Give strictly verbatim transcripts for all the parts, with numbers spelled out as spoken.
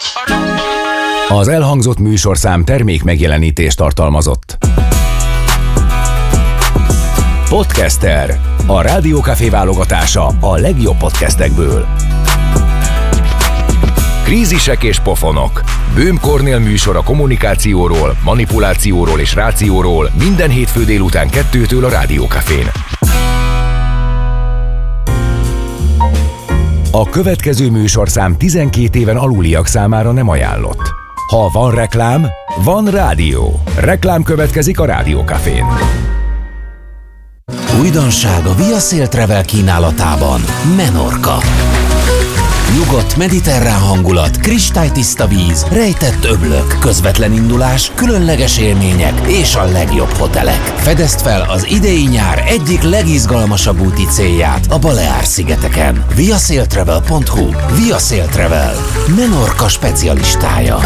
Az elhangzott műsorszám termék megjelenítést tartalmazott. Podcaster, a Rádiókafé válogatása a legjobb podcastekből. Krízisek és pofonok. Böhm Kornél műsor a kommunikációról, manipulációról és rációról minden hétfő délután kettőtől a Rádiókafén. A következő műsorszám tizenkét éven aluliak számára nem ajánlott. Ha van reklám, van rádió. Reklám következik a Rádiókafén. Újdonság a Via Sail Travel kínálatában. Menorca. Nyugodt mediterrán hangulat, kristálytiszta víz, rejtett öblök, közvetlen indulás, különleges élmények és a legjobb hotelek. Fedezd fel az idei nyár egyik legizgalmasabb úti célját a Baleár-szigeteken. viasailtravel pont hu. Via Sail Travel. Menorca specialistája.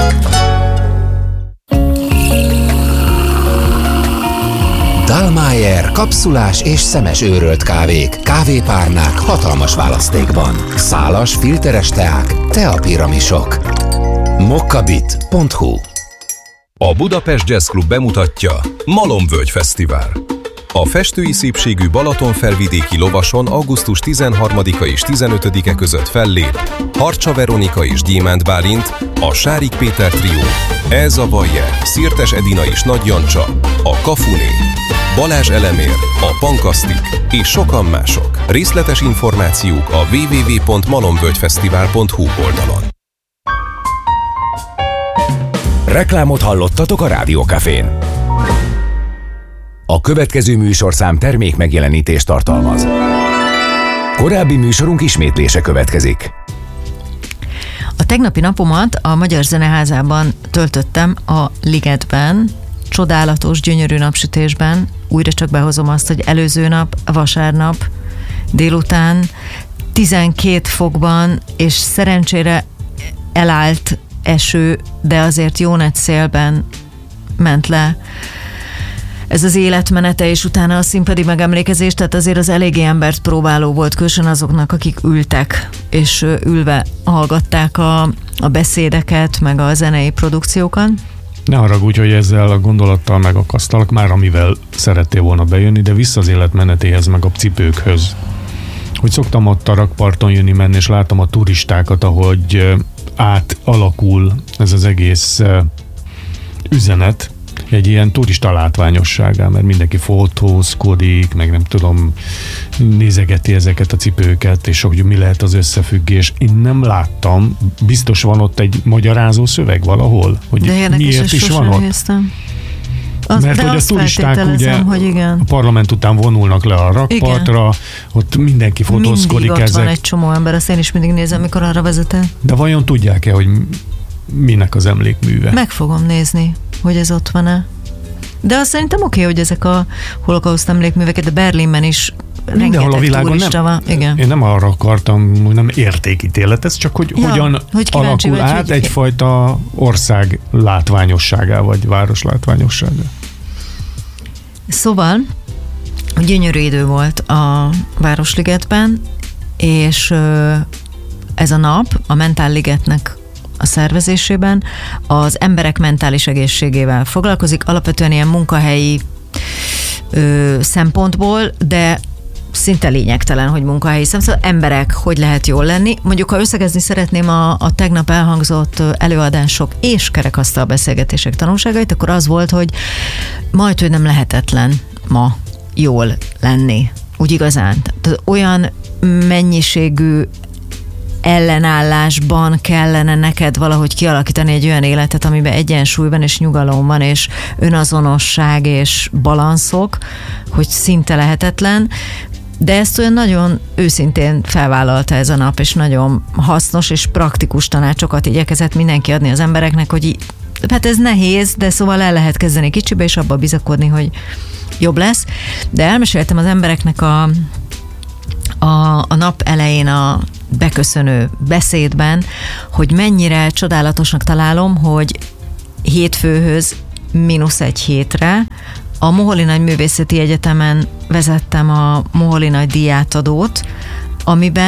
Dallmayr kapszulás és szemes őrölt kávék, kávépárnák hatalmas választékban. Szálas, filteres teák, teapiramisok. mokkabit pont hu. A Budapest Jazz Club bemutatja Malomvölgy Fesztivál. A festői szépségű Balatonfelvidéki lovason augusztus tizenharmadika és tizenötödike között fellép Harcsa Veronika és Gyémánt Bálint, a Sárik Péter trió, Elza Bayer, Szirtes Edina és Nagy Jancsa, a Kafuné, Balázs Elemér, a Pankasztik és sokan mások. Részletes információk a double-u double-u double-u pont malomvölgyfesztivál pont hu oldalon. Reklámot hallottatok a Rádiókafén. A következő műsorszám termék megjelenítést tartalmaz. Korábbi műsorunk ismétlése következik. A tegnapi napomat a Magyar Zeneházában töltöttem a Ligetben, csodálatos, gyönyörű napsütésben. Újra csak behozom azt, hogy előző nap, vasárnap délután tizenkét fokban, és szerencsére elállt eső, de azért jó nagy szélben ment le ez az életmenete, és utána a színpadi megemlékezés, tehát azért az eléggé embert próbáló volt, különösen azoknak, akik ültek, és ülve hallgatták a, a beszédeket, meg a zenei produkciókat. Ne haragudj, hogy ezzel a gondolattal megakasztalak, már amivel szerettél volna bejönni, de vissza az életmenetéhez, meg a cipőkhöz. Hogy szoktam ott a rakparton jönni, menni, és látom a turistákat, ahogy átalakul ez az egész üzenet egy ilyen turista látványosságá, mert mindenki fotózkodik, meg nem tudom, nézegeti ezeket a cipőket, és hogy mi lehet az összefüggés. Én nem láttam, biztos van ott egy magyarázó szöveg valahol, hogy de miért is van ott. Néztem. Az, mert hogy a turisták ugye hogy igen. a parlament után vonulnak le a rakpartra, igen. Ott mindenki fotózkodik. Mindig ott ezek. van egy csomó ember, azt én is mindig nézem, mikor arra vezetek. De vajon tudják-e, hogy minek az emlékműve? Meg fogom nézni, hogy ez ott van-e. De azt szerintem oké, hogy ezek a holokauszt emlékműveket, de Berlinben is mindenhol a világon nem. Van. Igen. Én nem arra akartam, hogy nem értékítélet, ez csak, hogy ja, hogyan hogy alakul vagy, át hogy egyfajta ország látványosságá, vagy város látványosságá. Szóval gyönyörű idő volt a Városligetben, és ez a nap a Mentál Ligetnek a szervezésében az emberek mentális egészségével foglalkozik, alapvetően ilyen munkahelyi ö, szempontból, de szinte lényegtelen, hogy munkahelyi szempontból, emberek, hogy lehet jól lenni. Mondjuk, ha összegezni szeretném a, a tegnap elhangzott előadások és kerekasztal beszélgetések tanulságait, akkor az volt, hogy majd, hogy nem lehetetlen ma jól lenni. Úgy igazán. Tehát olyan mennyiségű ellenállásban kellene neked valahogy kialakítani egy olyan életet, amiben egyensúlyban és nyugalom van, és önazonosság és balanszok, hogy szinte lehetetlen, de ezt olyan nagyon őszintén felvállalta ez a nap, és nagyon hasznos és praktikus tanácsokat igyekezett mindenki adni az embereknek, hogy hát ez nehéz, de szóval el lehet kezdeni kicsibe, és abba bizakodni, hogy jobb lesz. De elmeséltem az embereknek a, a, a nap elején a beköszönő beszédben, hogy mennyire csodálatosnak találom, hogy hétfőhöz mínusz egy hétre a Moholi Nagy Művészeti Egyetemen vezettem a Moholi Nagy díjátadót, amiben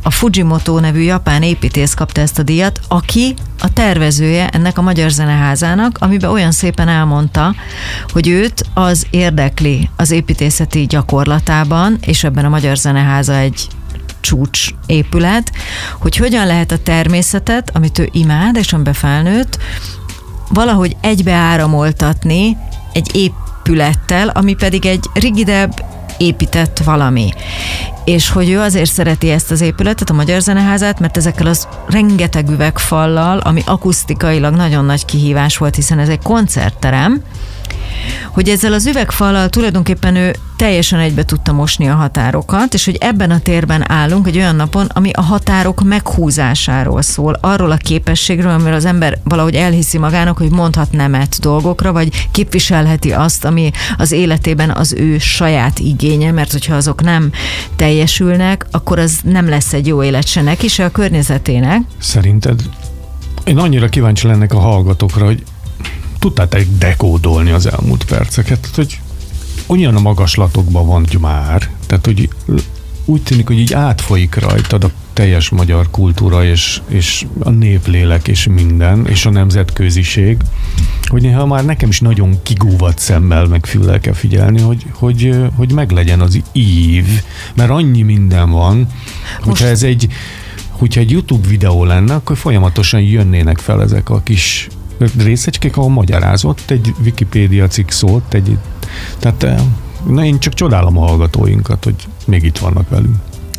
a Fujimoto nevű japán építész kapta ezt a díjat, aki a tervezője ennek a Magyar Zeneházának, amiben olyan szépen elmondta, hogy őt az érdekli az építészeti gyakorlatában, és ebben a Magyar Zeneháza egy csúcs épület, hogy hogyan lehet a természetet, amit ő imád, és amiben felnőtt, valahogy egybeáramoltatni egy épülettel, ami pedig egy rigidebb, épített valami. És hogy ő azért szereti ezt az épületet, a Magyar Zeneházát, mert ezekkel az rengeteg üvegfallal, ami akusztikailag nagyon nagy kihívás volt, hiszen ez egy koncertterem, hogy ezzel az üvegfallal tulajdonképpen ő teljesen egybe tudta mosni a határokat, és hogy ebben a térben állunk egy olyan napon, ami a határok meghúzásáról szól, arról a képességről, amiről az ember valahogy elhiszi magának, hogy mondhat nemet dolgokra, vagy képviselheti azt, ami az életében az ő saját igénye, mert hogyha azok nem teljesülnek, akkor az nem lesz egy jó élet se neki, se a környezetének. Szerinted? Én annyira kíváncsi lennék a hallgatókra, hogy tudtátok dekódolni az elmúlt perceket, tehát, hogy olyan a magaslatokban van már, tehát hogy úgy tűnik, hogy így átfolyik rajtad a teljes magyar kultúra, és, és a néplélek, és minden, és a nemzetköziség, hogy néha már nekem is nagyon kigúvat szemmel, meg füllel kell figyelni, hogy, hogy, hogy meglegyen az ív, mert annyi minden van, most... hogyha ez egy, hogyha egy YouTube videó lenne, akkor folyamatosan jönnének fel ezek a kis részecskék, ahol magyarázott, egy Wikipédia cikk szólt, egy, tehát na, én csak csodálom a hallgatóinkat, hogy még itt vannak velünk.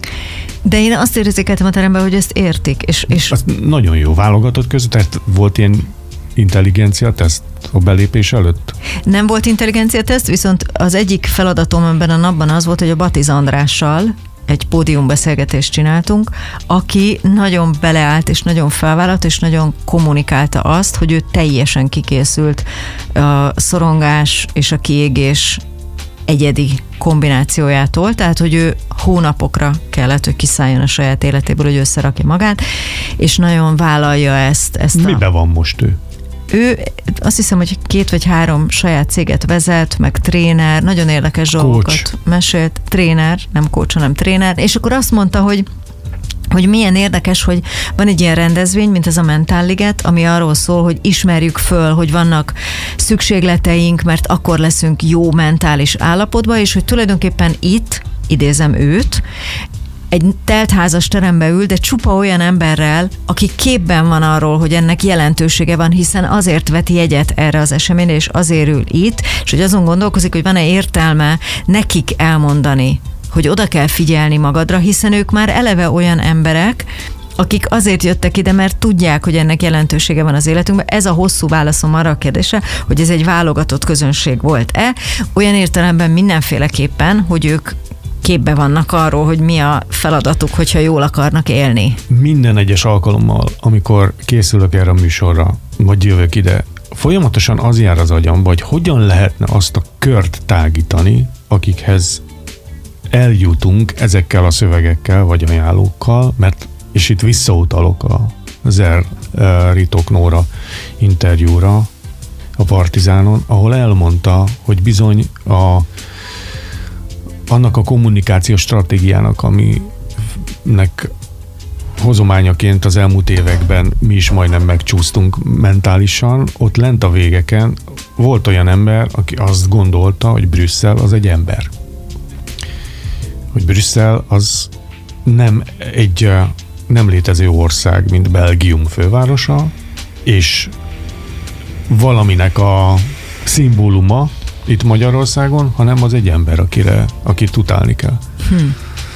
De én azt érzékeltem a teremben, hogy ezt értik. És, és... Az nagyon jó válogatott között, tehát volt ilyen intelligencia teszt a belépés előtt? Nem volt intelligencia teszt, viszont az egyik feladatom ebben a napban az volt, hogy a Batiz Andrással egy pódiumbeszélgetést csináltunk, aki nagyon beleállt, és nagyon felvállalt, és nagyon kommunikálta azt, hogy ő teljesen kikészült a szorongás és a kiégés egyedi kombinációjától, tehát, hogy ő hónapokra kellett, hogy kiszálljon a saját életéből, hogy összerakja magát, és nagyon vállalja ezt. ezt a... Miben van most ő? Ő azt hiszem, hogy két vagy három saját céget vezet, meg tréner, nagyon érdekes dolgokat mesélt. Tréner, nem coach, hanem tréner, és akkor azt mondta, hogy hogy milyen érdekes, hogy van egy ilyen rendezvény, mint ez a Mentálliget, ami arról szól, hogy ismerjük föl, hogy vannak szükségleteink, mert akkor leszünk jó mentális állapotban, és hogy tulajdonképpen itt, idézem őt, egy teltházas terembe ül, de csupa olyan emberrel, aki képben van arról, hogy ennek jelentősége van, hiszen azért veti jegyet erre az eseményre, és azért ül itt, és hogy azon gondolkozik, hogy van-e értelme nekik elmondani, hogy oda kell figyelni magadra, hiszen ők már eleve olyan emberek, akik azért jöttek ide, mert tudják, hogy ennek jelentősége van az életünkben. Ez a hosszú válaszom arra a kérdésre, hogy ez egy válogatott közönség volt-e. Olyan értelemben mindenféleképpen, hogy ők képbe vannak arról, hogy mi a feladatuk, hogyha jól akarnak élni. Minden egyes alkalommal, amikor készülök erre a műsorra, vagy jövök ide, folyamatosan az jár az agyamba, hogy hogyan lehetne azt a kört tágítani, akikhez eljutunk ezekkel a szövegekkel, vagy ajánlókkal, mert, és itt visszautalok a Zer uh, Ritok Nóra interjúra a Partizánon, ahol elmondta, hogy bizony a annak a kommunikációs stratégiának, aminek hozományaként az elmúlt években mi is majdnem megcsúsztunk mentálisan, ott lent a végeken volt olyan ember, aki azt gondolta, hogy Brüsszel az egy ember. Hogy Brüsszel az nem egy nem létező ország, mint Belgium fővárosa, és valaminek a szimbóluma itt Magyarországon, hanem az egy ember, akire, akit utálni kell. Hm.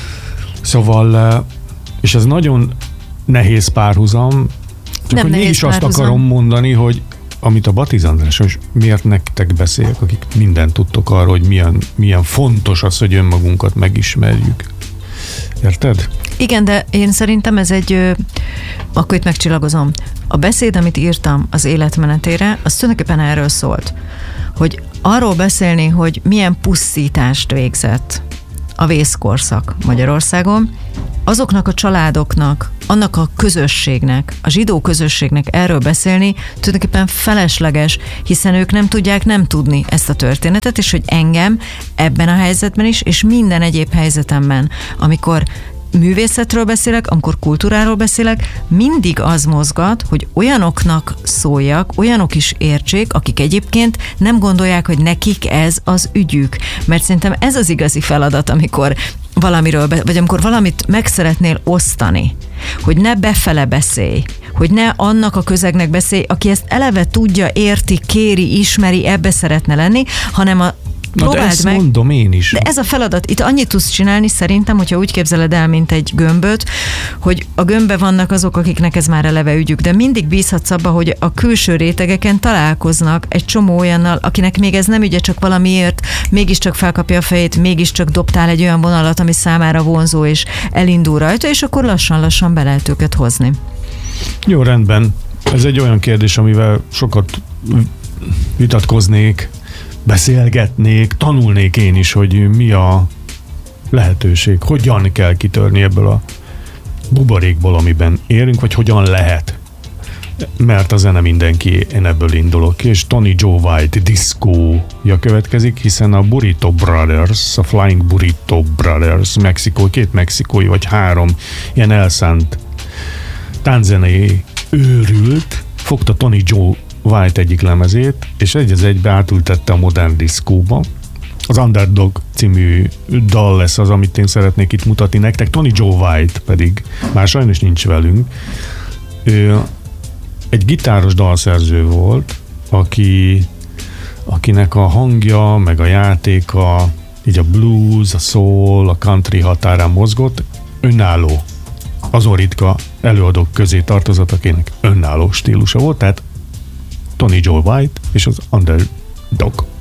Szóval, és ez nagyon nehéz párhuzam, csak hogy mégis azt akarom mondani, hogy amit a Batiz András, és miért nektek beszéljek, akik mindent tudtok arról, hogy milyen, milyen fontos az, hogy önmagunkat megismerjük. Érted? Igen, de én szerintem ez egy, akkor itt megcsillagozom. A beszéd, amit írtam az életmenetére, az tulajdonképpen erről szólt, hogy arról beszélni, hogy milyen pusztítást végzett a vészkorszak Magyarországon, azoknak a családoknak, annak a közösségnek, a zsidó közösségnek erről beszélni tulajdonképpen felesleges, hiszen ők nem tudják nem tudni ezt a történetet, és hogy engem ebben a helyzetben is, és minden egyéb helyzetemben, amikor művészetről beszélek, amikor kultúráról beszélek, mindig az mozgat, hogy olyanoknak szóljak, olyanok is értsék, akik egyébként nem gondolják, hogy nekik ez az ügyük. Mert szerintem ez az igazi feladat, amikor valamiről, vagy amikor valamit meg szeretnél osztani, hogy ne befele beszélj, hogy ne annak a közegnek beszélj, aki ezt eleve tudja, érti, kéri, ismeri, ebbe szeretne lenni, hanem a Na de ezt meg. mondom én is. De ez a feladat. Itt annyit tudsz csinálni szerintem, hogyha úgy képzeled el, mint egy gömböt, hogy a gömbbe vannak azok, akiknek ez már eleve ügyük, de mindig bízhatsz abba, hogy a külső rétegeken találkoznak egy csomó olyannal, akinek még ez nem ügye, csak valamiért mégiscsak felkapja a fejét, mégiscsak dobtál egy olyan vonalat, ami számára vonzó, és elindul rajta, és akkor lassan-lassan be lehet őket hozni. Jó, rendben. Ez egy olyan kérdés, amivel sokat vitatkoznék, beszélgetnék, tanulnék én is, hogy mi a lehetőség, hogyan kell kitörni ebből a buborékból, amiben élünk, vagy hogyan lehet. Mert a zene mindenki, én ebből indulok. És Tony Joe White diszkója következik, hiszen a Burrito Brothers, a Flying Burrito Brothers, Mexikó, két mexikói vagy három ilyen elszánt tánczenei őrült, fogta Tony Joe White egyik lemezét, és egy az egybe átültette a modern diszkóba. Az Underdog című dal lesz az, amit én szeretnék itt mutatni nektek. Tony Joe White pedig már sajnos nincs velünk. Ő egy gitáros dalszerző volt, aki, akinek a hangja, meg a játéka, így a blues, a soul, a country határán mozgott, önálló. Azon ritka előadók közé tartozott, akinek önálló stílusa volt, tehát Tony Joe White és az Underdog.